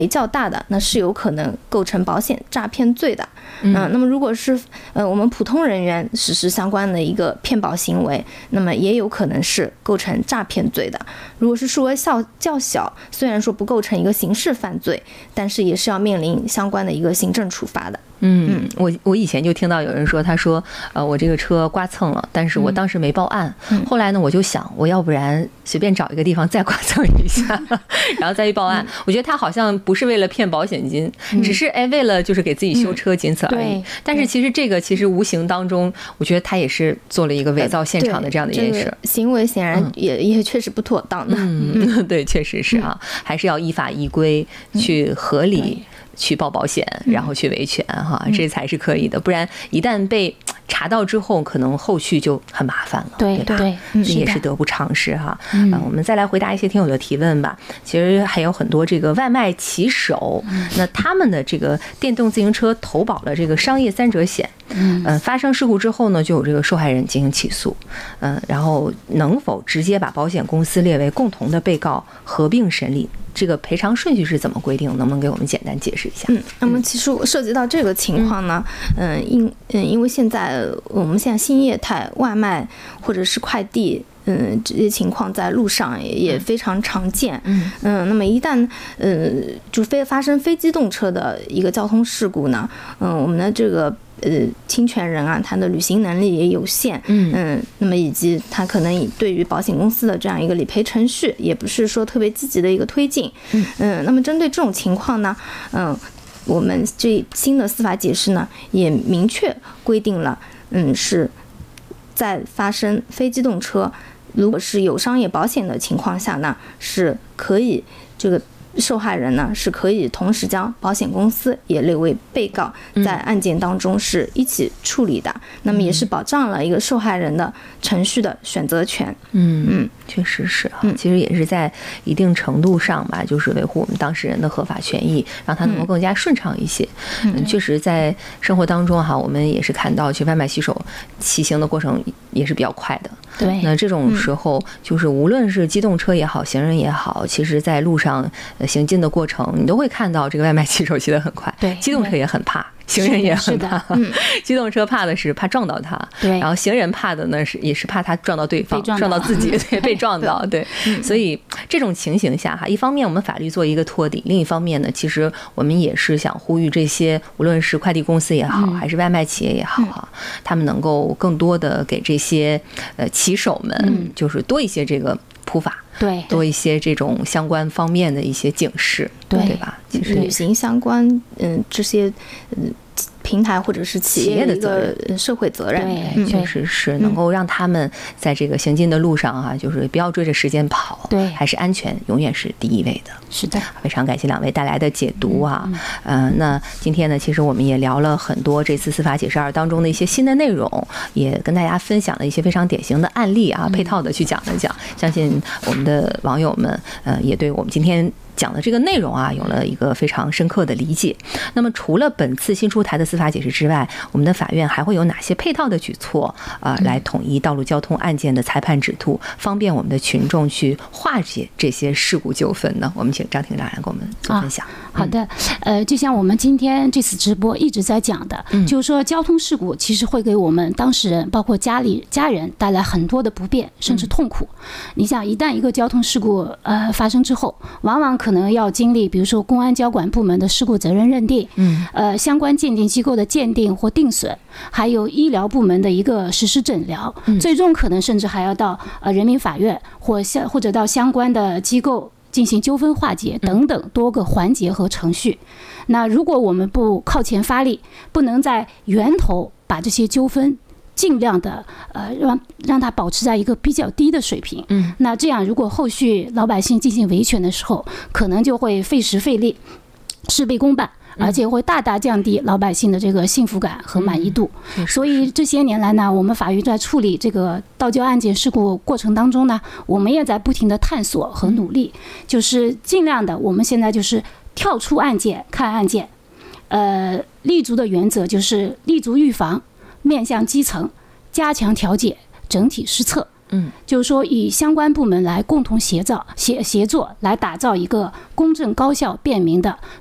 较大的，那是有可能构成保险诈骗罪的。那么如果是我们普通人员实施相关的一个骗保行为，那么也有可能是构成诈骗罪的。如果是数额较小，虽然说不构成一个刑事犯罪，但是也是要面临相关的一个行政处罚的。 我以前就听到有人说，他说我这个车刮蹭了，但是我当时没报案。后来呢，我就想，我要不然随便找一个地方再刮蹭一下，然后再去报案。我觉得他好像不是为了骗保险金，只是为了就是给自己修车，仅此而已。但是其实这个无形当中，我觉得他也是做了一个伪造现场的这样的一件事， 行为显然也确实不妥当的。 对，确实是啊，还是要依法依规去合理去报保险，然后去维权哈，这才是可以的。不然一旦被查到之后，可能后续就很麻烦了，对吧？这也是得不偿失哈。我们再来回答一些听友的提问吧。其实还有很多这个外卖骑手，那他们的这个电动自行车投保了这个商业三者险，发生事故之后呢，就有这个受害人进行起诉，然后能否直接把保险公司列为共同的被告合并审理？这个赔偿顺序是怎么规定？能不能给我们简单解释一下？ 那么其实涉及到这个情况呢，因为现在我们现在新业态外卖或者是快递，这些情况在路上也非常常见。那么一旦就发生非机动车的一个交通事故呢，我们的这个侵权人啊，他的履行能力也有限，那么以及他可能对于保险公司的这样一个理赔程序，也不是说特别积极的一个推进，那么针对这种情况呢，我们这新的司法解释呢，也明确规定了，是在发生非机动车，如果是有商业保险的情况下呢，是可以这个受害人呢是可以同时将保险公司也列为被告，在案件当中是一起处理的。那么也是保障了一个受害人的程序的选择权。 确实是啊，其实也是在一定程度上吧，就是维护我们当事人的合法权益，让他能够更加顺畅一些。确实在生活当中哈，我们也是看到，去外卖骑手骑行的过程也是比较快的。 对， 那这种时候，就是无论是机动车也好，行人也好，其实在路上行进的过程，你都会看到这个外卖骑手骑得很快， 对， 机动车也很怕。行人也很怕，机动车怕的是怕撞到他，然后行人怕的呢也是怕他撞到对方，撞到自己，对，被撞到，对。所以这种情形下哈，一方面我们法律做一个托底，另一方面呢，其实我们也是想呼吁这些无论是快递公司也好，还是外卖企业也好哈，他们能够更多的给这些骑手们，就是多一些这个普法。 对， 多一些这种相关方面的一些警示，对吧？ 其实履行相关这些平台或者是企业的一个社会责任， 确实是能够让他们在这个行进的路上啊，就是不要追着时间跑， 对， 还是安全永远是第一位的。 是的， 非常感谢两位带来的解读啊。那今天呢，其实我们也聊了很多这次司法解释2当中的一些新的内容，也跟大家分享了一些非常典型的案例啊，配套的去讲了讲。相信我们的网友们，也对我们今天讲的这个内容啊，有了一个非常深刻的理解。那么除了本次新出台的司法解释之外，我们的法院还会有哪些配套的举措来统一道路交通案件的裁判指图，方便我们的群众去化解这些事故纠纷呢？我们请张庭长来给我们做分享。 好的，就像我们今天这次直播一直在讲的，就是说交通事故其实会给我们当事人，包括家人带来很多的不便，甚至痛苦。你想，一旦一个交通事故发生之后，往往可能要经历，比如说公安交管部门的事故责任认定，相关鉴定机构的鉴定或定损，还有医疗部门的一个实施诊疗，最终可能甚至还要到人民法院或者到相关的机构进行纠纷化解等等多个环节和程序。那如果我们不靠前发力，不能在源头把这些纠纷尽量的让它保持在一个比较低的水平，那这样如果后续老百姓进行维权的时候，可能就会费时费力，事倍功半，而且会大大降低老百姓的这个幸福感和满意度。所以这些年来呢，我们法院在处理这个道交案件事故过程当中呢，我们也在不停的探索和努力，就是尽量的，我们现在就是跳出案件看案件，立足的原则就是立足预防，面向基层，加强调解，整体施策。 就是说与相关部门来共同协作，来打造一个公正、高效、便民的